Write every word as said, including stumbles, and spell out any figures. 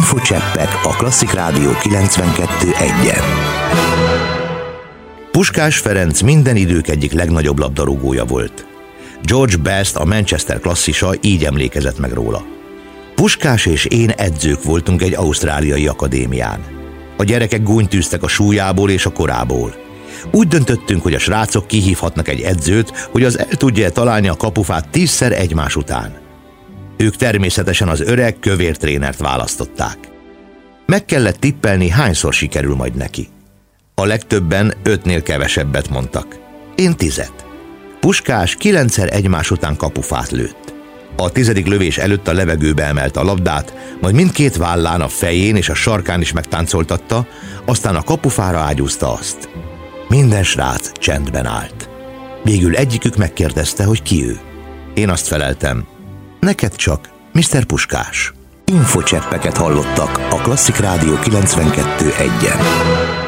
Infocseppek a Klasszik Rádió kilencvenkettő egyen. Puskás Ferenc minden idők egyik legnagyobb labdarúgója volt. George Best, a Manchester klasszisa így emlékezett meg róla. Puskás és én edzők voltunk egy ausztráliai akadémián. A gyerekek gúnytűztek a súlyából és a korából. Úgy döntöttünk, hogy a srácok kihívhatnak egy edzőt, hogy az el tudja találni a kapufát tízszer egymás után. Ők természetesen az öreg, kövér trénert választották. Meg kellett tippelni, hányszor sikerül majd neki. A legtöbben ötnél kevesebbet mondtak. Én tizet. Puskás kilencszer egymás után kapufát lőtt. A tizedik lövés előtt a levegőbe emelte a labdát, majd mindkét vállán, a fején és a sarkán is megtáncoltatta, aztán a kapufára ágyúzta azt. Minden srác csendben állt. Végül egyikük megkérdezte, hogy ki ő. Én azt feleltem, neked csak, miszter Puskás. Infocseppeket hallottak a Klasszik Rádió kilencvenkettő egyen.